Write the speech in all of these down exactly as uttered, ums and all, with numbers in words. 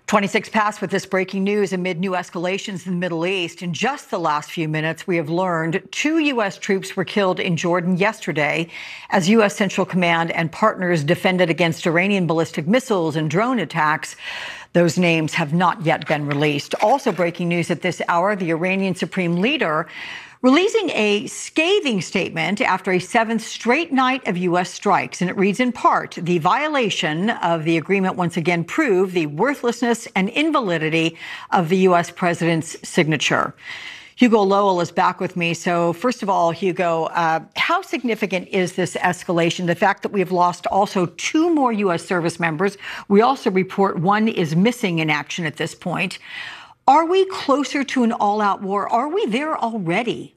twenty-six past with this breaking news amid new escalations in the Middle East. In just the last few minutes, we have learned two U S troops were killed in Jordan yesterday as U S Central Command and partners defended against Iranian ballistic missiles and drone attacks. Those names have not yet been released. Also breaking news at this hour, the Iranian Supreme Leader releasing a scathing statement after a seventh straight night of U S strikes. And it reads in part, the violation of the agreement once again proved the worthlessness and invalidity of the U S president's signature. Hugo Lowell is back with me. So first of all, Hugo, uh, how significant is this escalation? The fact that we've lost also two more U S service members. We also report one is missing in action at this point. Are we closer to an all-out war? Are we there already?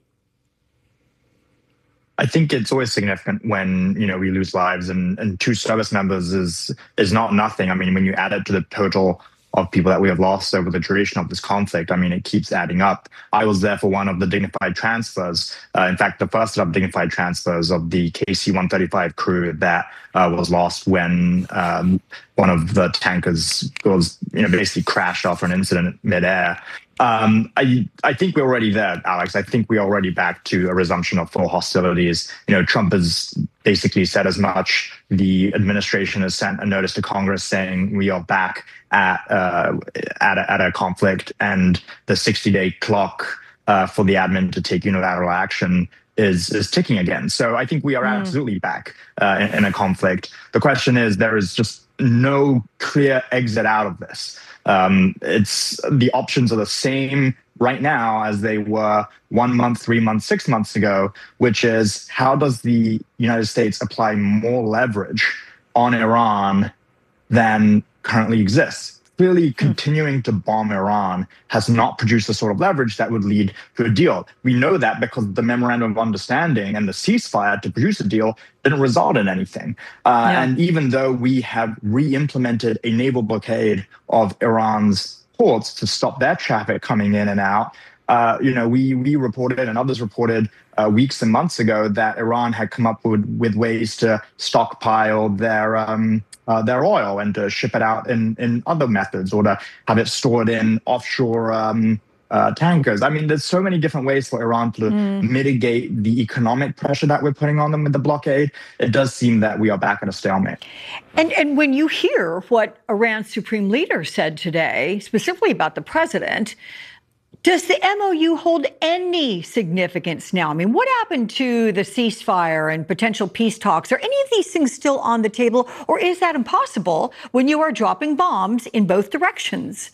I think it's always significant when, you know, we lose lives, and, and two service members is is not nothing. I mean, when you add it to the total of people that we have lost over the duration of this conflict, I mean, it keeps adding up. I was there for one of the dignified transfers. Uh, in fact, the first of dignified transfers of the K C one thirty-five crew that uh, was lost when um, one of the tankers was, you know, basically crashed after an incident midair. Um, I I think we're already there, Alex. I think we're already back to a resumption of full hostilities. You know, Trump has basically said as much. The administration has sent a notice to Congress saying we are back at uh, at, a, at a conflict, and the sixty-day clock uh, for the admin to take unilateral action is is ticking again. So I think we are mm. absolutely back uh, in, in a conflict. The question is, there is just no clear exit out of this. Um, it's the options are the same right now as they were one month, three months, six months ago, which is how does the United States apply more leverage on Iran than currently exists? Clearly, continuing to bomb Iran has not produced the sort of leverage that would lead to a deal. We know that because the memorandum of understanding and the ceasefire to produce a deal didn't result in anything. Uh, yeah. And even though we have re-implemented a naval blockade of Iran's ports to stop their traffic coming in and out, uh, you know, we we reported and others reported uh, weeks and months ago that Iran had come up with, with ways to stockpile their um, Uh, their oil and to ship it out in, in other methods, or to have it stored in offshore um, uh, tankers. I mean, there's so many different ways for Iran to mm. mitigate the economic pressure that we're putting on them with the blockade. It does seem that we are back at a stalemate. And, and when you hear what Iran's supreme leader said today, specifically about the president, does the M O U hold any significance now? I mean, what happened to the ceasefire and potential peace talks? Are any of these things still on the table, or is that impossible when you are dropping bombs in both directions?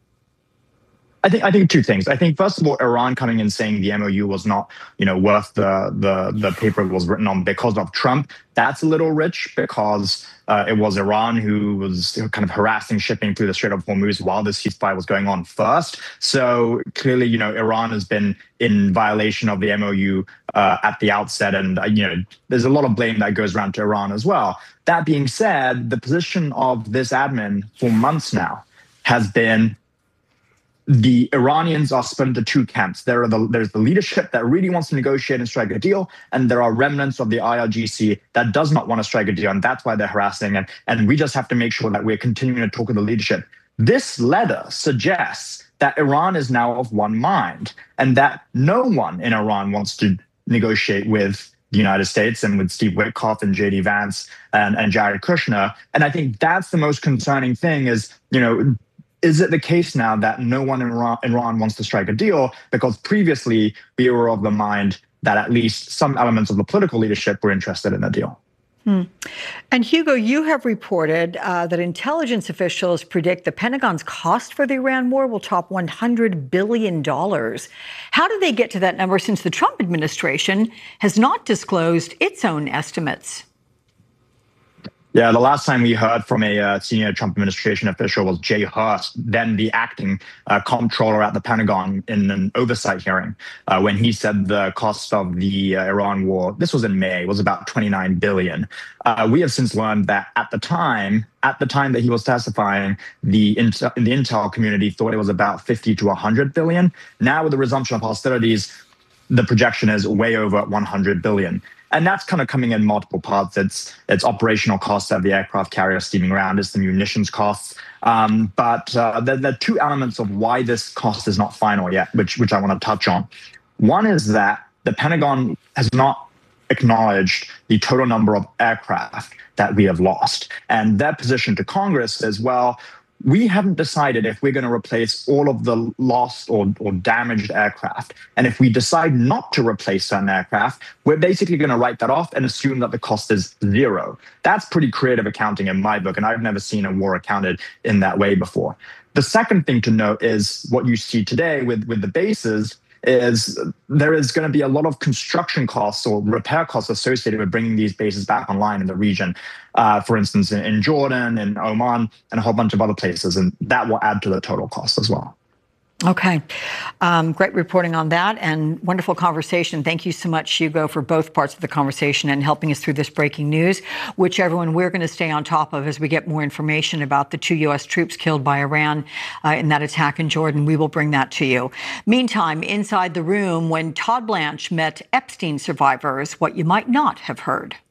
I think I think two things. I think first of all, Iran coming in saying the M O U was not, you know, worth the the the paper it was written on because of Trump. That's a little rich because uh, it was Iran who was kind of harassing shipping through the Strait of Hormuz while the ceasefire was going on first. So clearly, you know, Iran has been in violation of the M O U uh, at the outset, and uh, you know, there's a lot of blame that goes around to Iran as well. That being said, the position of this admin for months now has been, the Iranians are split into two camps. There are the, there's the leadership that really wants to negotiate and strike a deal, and there are remnants of the I R G C that does not want to strike a deal, and that's why they're harassing. And, and we just have to make sure that we're continuing to talk with the leadership. This letter suggests that Iran is now of one mind, and that no one in Iran wants to negotiate with the United States and with Steve Witkoff and J D Vance and, and Jared Kushner. And I think that's the most concerning thing is, you know, is it the case now that no one in Iran, Iran wants to strike a deal? Because previously we were of the mind that at least some elements of the political leadership were interested in a deal. Hmm. And Hugo, you have reported uh, that intelligence officials predict the Pentagon's cost for the Iran war will top one hundred billion dollars. How do they get to that number since the Trump administration has not disclosed its own estimates? Yeah, the last time we heard from a uh, senior Trump administration official was Jay Hurst, then the acting uh, comptroller at the Pentagon, in an oversight hearing, uh, when he said the cost of the uh, Iran war, this was in May, was about twenty-nine billion dollars. Uh, we have since learned that at the time, at the time that he was testifying, the intel, the intel community thought it was about fifty to one hundred billion. Now with the resumption of hostilities, the projection is way over one hundred billion. And that's kind of coming in multiple parts. It's it's operational costs of the aircraft carrier steaming around, it's the munitions costs. Um, but uh, there, there are two elements of why this cost is not final yet, which which I want to touch on. One is that the Pentagon has not acknowledged the total number of aircraft that we have lost. And their position to Congress is, well, we haven't decided if we're going to replace all of the lost or, or damaged aircraft. And if we decide not to replace certain aircraft, we're basically going to write that off and assume that the cost is zero. That's pretty creative accounting in my book, and I've never seen a war accounted in that way before. The second thing to note is what you see today with, with the bases is there is going to be a lot of construction costs or repair costs associated with bringing these bases back online in the region. Uh, for instance, in, in Jordan and Oman and a whole bunch of other places, and that will add to the total cost as well. Okay. Um, great reporting on that and wonderful conversation. Thank you so much, Hugo, for both parts of the conversation and helping us through this breaking news, which everyone we're going to stay on top of as we get more information about the two U S troops killed by Iran uh, in that attack in Jordan. We will bring that to you. Meantime, inside the room, when Todd Blanche met Epstein survivors, what you might not have heard.